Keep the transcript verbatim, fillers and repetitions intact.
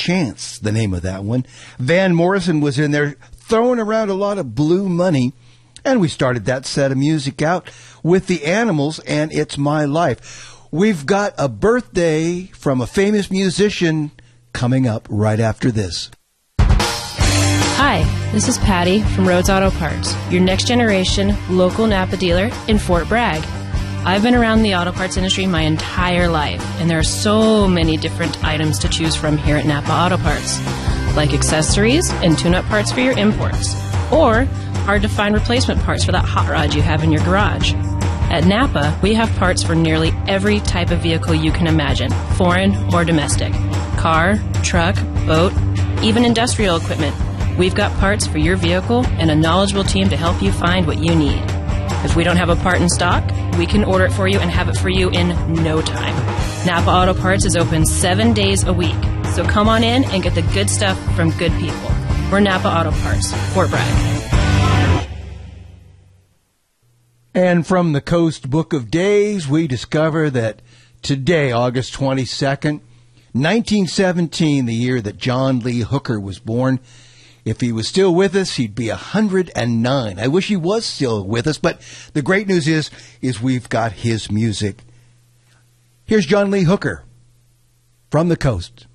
Chance, the name of that one. Van Morrison was in there throwing around a lot of blue money. And we started that set of music out with the Animals and It's My Life. We've got a birthday from a famous musician coming up right after this. Hi, this is Patty from Rhodes Auto Parts, your next generation local Napa dealer in Fort Bragg. I've been around the auto parts industry my entire life, and there are so many different items to choose from here at Napa Auto Parts, like accessories and tune-up parts for your imports, or hard-to-find replacement parts for that hot rod you have in your garage. At Napa, we have parts for nearly every type of vehicle you can imagine, foreign or domestic. Car, truck, boat, even industrial equipment. We've got parts for your vehicle and a knowledgeable team to help you find what you need. If we don't have a part in stock, we can order it for you and have it for you in no time. Napa Auto Parts is open seven days a week, so come on in and get the good stuff from good people. We're Napa Auto Parts, Fort Bragg. And from the Coast Book of Days, we discover that today, August twenty-second, nineteen seventeen, the year that John Lee Hooker was born. If he was still with us, he'd be one hundred nine. I wish he was still with us, but the great news is, is we've got his music. Here's John Lee Hooker from the Coast.